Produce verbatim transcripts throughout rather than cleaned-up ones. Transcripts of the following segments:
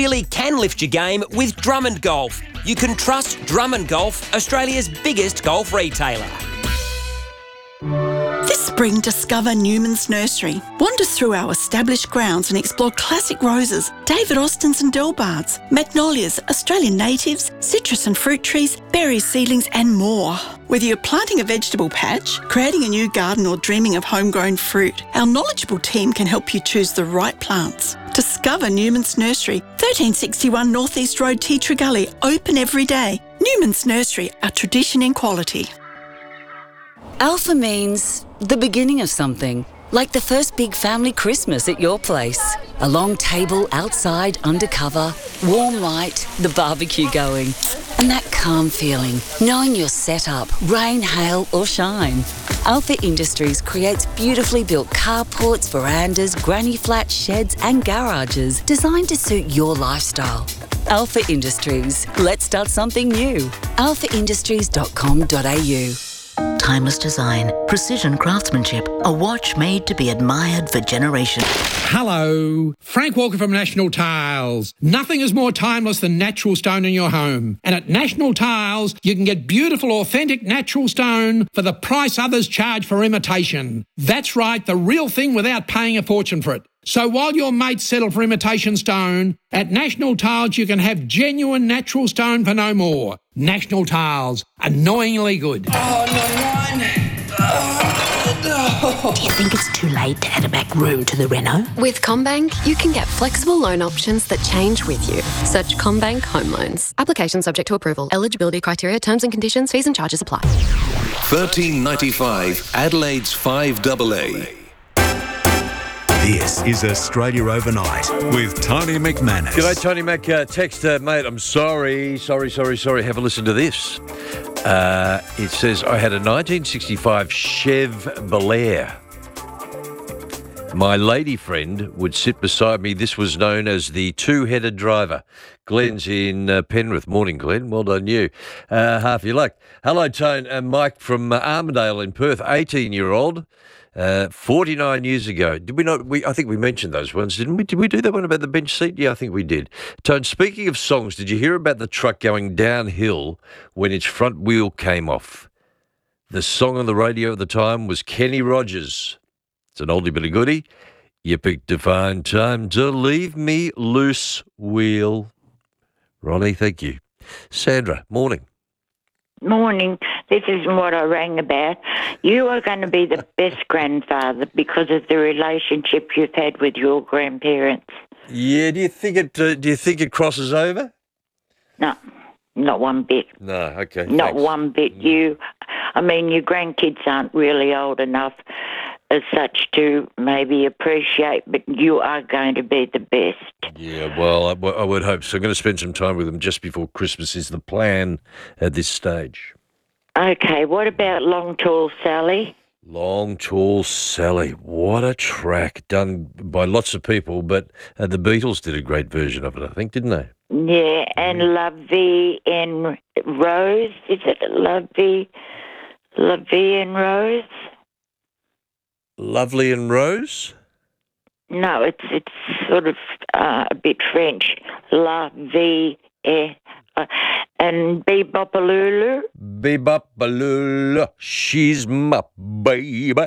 really can lift your game with Drummond Golf. You can trust Drummond Golf, Australia's biggest golf retailer. This spring, discover Newman's Nursery. Wander through our established grounds and explore classic roses, David Austins and Delbards, magnolias, Australian natives, citrus and fruit trees, berries, seedlings and more. Whether you're planting a vegetable patch, creating a new garden or dreaming of homegrown fruit, our knowledgeable team can help you choose the right plants. Discover Newman's Nursery, thirteen sixty-one North East Road, Teatree Gully, open every day. Newman's Nursery, a tradition in quality. Alpha means the beginning of something, like the first big family Christmas at your place. A long table outside, undercover, warm light, the barbecue going, and that calm feeling, knowing you're set up, rain, hail or shine. Alpha Industries creates beautifully built carports, verandas, granny flats, sheds and garages designed to suit your lifestyle. Alpha Industries. Let's start something new. alpha industries dot com dot a u. Timeless design, precision craftsmanship, a watch made to be admired for generations. Hello, Frank Walker from National Tiles. Nothing is more timeless than natural stone in your home. And at National Tiles, you can get beautiful, authentic natural stone for the price others charge for imitation. That's right, the real thing without paying a fortune for it. So while your mates settle for imitation stone, at National Tiles you can have genuine natural stone for no more. National Tiles, annoyingly good. Oh, not mine. Oh, no. Do you think it's too late to add a back room to the reno? With CommBank, you can get flexible loan options that change with you. Search CommBank Home Loans. Application subject to approval. Eligibility criteria, terms and conditions, fees and charges apply. thirteen ninety-five Adelaide's five A A. This is Australia Overnight with Tony McManus. G'day, Tony Mac. Uh, text, uh, mate, I'm sorry, sorry, sorry, sorry. Have a listen to this. Uh, it says, I had a nineteen sixty-five Chev Belair. My lady friend would sit beside me. This was known as the two-headed driver. Glenn's in uh, Penrith. Morning, Glenn. Well done, you. Uh, half your luck. Hello, Tone. Uh, Mike from uh, Armidale in Perth, eighteen-year-old. Uh, forty-nine years ago. Did we not? We I think we mentioned those ones, didn't we? Did we do that one about the bench seat? Yeah, I think we did. Tone, speaking of songs, did you hear about the truck going downhill when its front wheel came off? The song on the radio at the time was Kenny Rogers. It's an oldie but a goodie. You picked a fine time to leave me loose, wheel. Ronnie, thank you. Sandra, morning. Morning. This is what I rang about. You are going to be the best grandfather because of the relationship you've had with your grandparents. Yeah, do you think it? Uh, do you think it crosses over? No, not one bit. No, okay. Not thanks. one bit. You, I mean, your grandkids aren't really old enough as such to maybe appreciate, but you are going to be the best. Yeah, well, I, w- I would hope so. I'm going to spend some time with them just before Christmas is the plan at this stage. Okay, what about Long Tall Sally? Long Tall Sally. What a track done by lots of people, but uh, the Beatles did a great version of it, I think, didn't they? Yeah, and Lovey and Rose. Is it Lovey, Lovey and Rose? Lovely and Rose? No, it's it's sort of uh, a bit French. La vie et, uh, and Bebopalulu. Bebopalulu, she's my baby.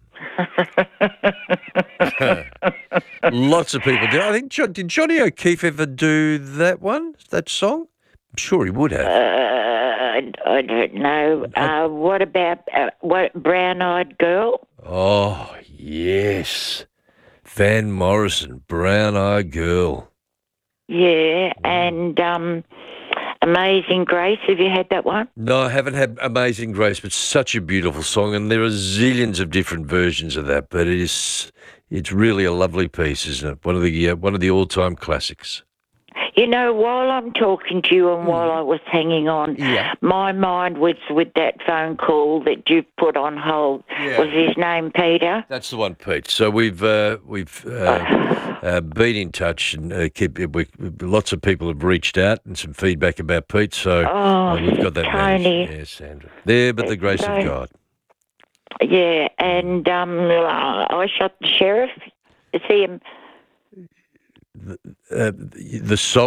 Lots of people do. I think Jo- did Johnny O'Keefe ever do that one? That song? I'm sure he would have. Uh, I, I don't know. Uh, what about uh, what Brown Eyed Girl? Oh yes. Van Morrison, Brown Eyed Girl. Yeah, and um, Amazing Grace. Have you had that one? No, I haven't had Amazing Grace, but such a beautiful song, and there are zillions of different versions of that. But it is, it's really a lovely piece, isn't it? One of the uh, one of the all-time classics. You know, while I'm talking to you and while I was hanging on, Yeah. my mind was with that phone call that you put on hold. Yeah. Was his name Peter? That's the one, Pete. So we've uh, we've uh, uh, been in touch, and uh, keep, we, lots of people have reached out and some feedback about Pete. So Oh, uh, we've got that Tony. managed. Yeah, Sandra. There, but the grace So- of God. Yeah, and um, I shot the sheriff. Is he? Uh, the song.